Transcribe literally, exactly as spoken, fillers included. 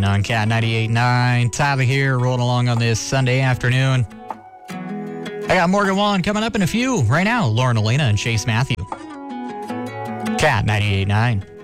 on Cat ninety-eight point nine. Tyler here, rolling along on this Sunday afternoon. I got Morgan Wallen coming up in a few. Right now, Lauren Elena and Chase Matthew. Cat ninety-eight point nine.